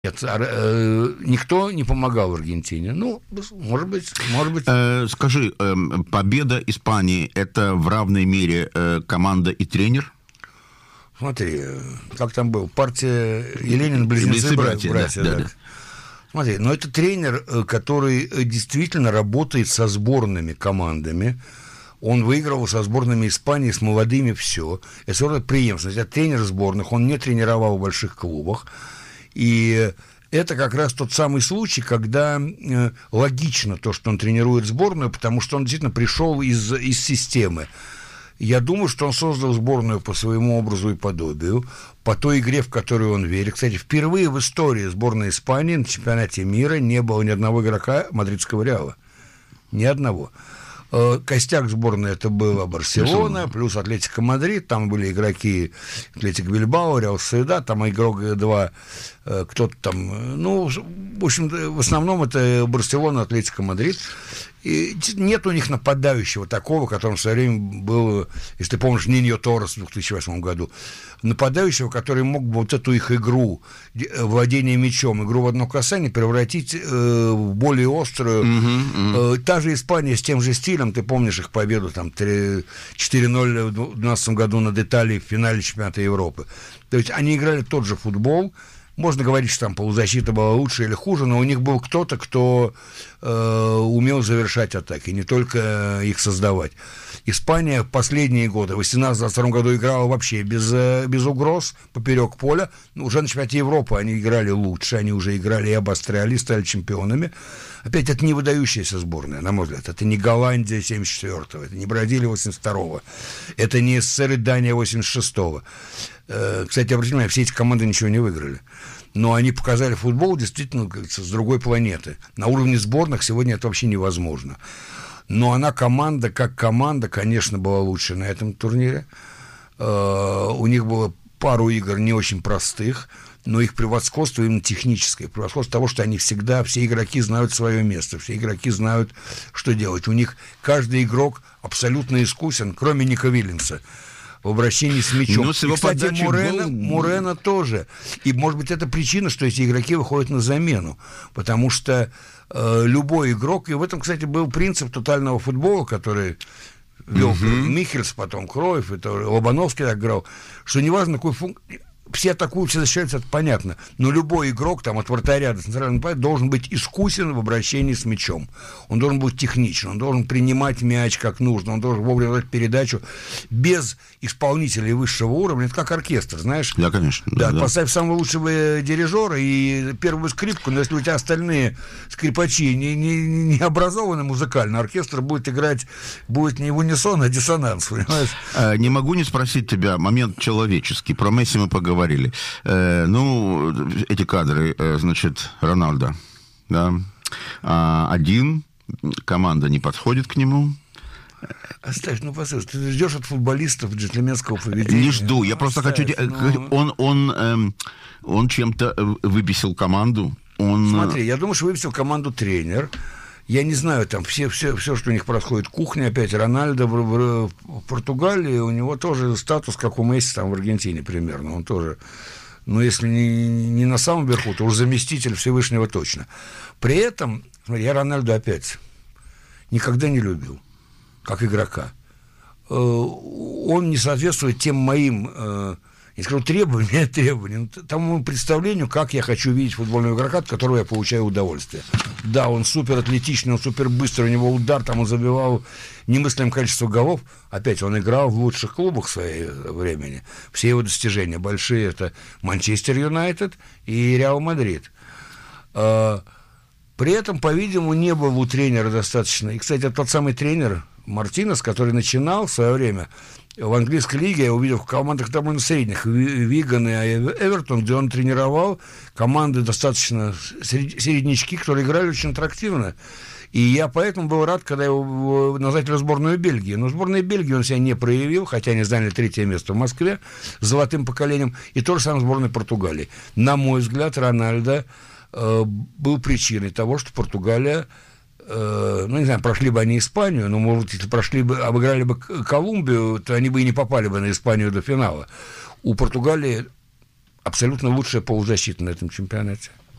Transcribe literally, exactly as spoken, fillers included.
Нет, э, никто не помогал в Аргентине. Ну, может быть, может быть. Э, скажи, э, победа Испании – это в равной мере э, команда и тренер? Смотри, как там был, партия и Ленин, близнецы, братья. братья да, да. Да, да. Смотри, но это тренер, который действительно работает со сборными командами. Он выигрывал со сборными Испании, с молодыми все. Это преемственность. Это тренер сборных, он не тренировал в больших клубах. И это как раз тот самый случай, когда э, логично то, что он тренирует сборную, потому что он действительно пришел из, из системы. Я думаю, что он создал сборную по своему образу и подобию, по той игре, в которую он верит. Кстати, впервые в истории сборной Испании на чемпионате мира не было ни одного игрока мадридского Реала. Ни одного. Костяк сборной это была Барселона, плюс Атлетико Мадрид, там были игроки Атлетико Бильбао, Реал Сосьедад, там игрок два, кто-то там, ну, в общем, в основном это Барселона, Атлетико Мадрид. И нет у них нападающего такого, которым в свое время был, если ты помнишь, Ниньо Торрес в две тысячи восьмом году, нападающего, который мог бы вот эту их игру, владение мячом, игру в одно касание превратить э, в более острую. Uh-huh, uh-huh. Э, та же Испания с тем же стилем, ты помнишь их победу там четыре ноль в две тысячи двенадцатом году над Италией в финале чемпионата Европы. То есть они играли тот же футбол. Можно говорить, что там полузащита была лучше или хуже, но у них был кто-то, кто э, умел завершать атаки, не только их создавать. Испания последние годы, в восемнадцатом-двадцать втором году играла вообще без, без угроз, поперек поля. Уже на чемпионате Европы они играли лучше, они уже играли и обостряли, и стали чемпионами. Опять, это не выдающаяся сборная, на мой взгляд. Это не Голландия семьдесят четвёртого, это не Бразилия восемьдесят второго, это не СССР и Дания восемьдесят шестого. Кстати, обратите внимание, все эти команды ничего не выиграли. Но они показали футбол действительно, как говорится, с другой планеты. На уровне сборных сегодня это вообще невозможно. Но она команда, как команда, конечно, была лучше на этом турнире. У них было пару игр не очень простых, но их превосходство именно техническое. Превосходство того, что они всегда, все игроки знают свое место, все игроки знают, что делать. У них каждый игрок абсолютно искусен, кроме Ника Вильямса в обращении с мячом. Ну, с его и, кстати, Морено, был... Морено тоже. И, может быть, это причина, что эти игроки выходят на замену. Потому что э, любой игрок... И в этом, кстати, был принцип тотального футбола, который вел uh-huh. Михельс, потом Кройф, это Лобановский так играл, что неважно, какой функции... Все атакуют, все защищаются, это понятно. Но любой игрок, там, от вратаря до центрального нападения, должен быть искусен в обращении с мячом. Он должен быть техничен, он должен принимать мяч как нужно, он должен вовремя дать передачу. Без исполнителей высшего уровня, это как оркестр, знаешь? Да, конечно. Да, да, поставь да. самого лучшего дирижера и первую скрипку, но если у тебя остальные скрипачи не, не, не образованы музыкально, оркестр будет играть, будет не в унисон, а диссонанс, понимаешь? А, не могу не спросить тебя, момент человеческий. Про Месси мы поговорили. Говорили. Э, ну, эти кадры, э, значит, Роналдо, да, а, один, команда не подходит к нему. Оставь, ну, послушай, ты ждешь от футболистов джентльменского поведения. Не жду, ну, я просто оставь, хочу... ну... Он, он, эм, он чем-то выбесил команду. Он... Смотри, я думаю, что выбесил команду тренер. Я не знаю, там все, все, все, что у них происходит, кухня опять, Рональдо в, в, в Португалии, у него тоже статус, как у Месси там в Аргентине примерно, он тоже, ну, если не, не на самом верху, то уж заместитель Всевышнего точно. При этом, смотри, я Рональдо опять никогда не любил, как игрока. Он не соответствует тем моим... Я скажу, требования, требования, тому представлению, как я хочу видеть футбольного игрока, от которого я получаю удовольствие. Да, он супер атлетичный, он супер быстрый, у него удар, там он забивал немыслимое количество голов. Опять, он играл в лучших клубах в свое времени. Все его достижения большие, это Манчестер Юнайтед и Реал Мадрид. При этом, по-видимому, не было у тренера достаточно. И, кстати, тот самый тренер Мартинес, который начинал в свое время в английской лиге, я увидел в командах довольно средних, Виган и Эвертон, где он тренировал команды достаточно середнячки, которые играли очень аттрактивно. И я поэтому был рад, когда его назначили в сборную Бельгии. Но в сборной Бельгии он себя не проявил, хотя они заняли третье место в Москве с золотым поколением, и то же самое в сборной Португалии. На мой взгляд, Рональдо э, был причиной того, что Португалия, ну, не знаю, прошли бы они Испанию, но, может, если прошли бы, обыграли бы Колумбию, то они бы и не попали бы на Испанию до финала. У Португалии абсолютно лучшая полузащита на этом чемпионате.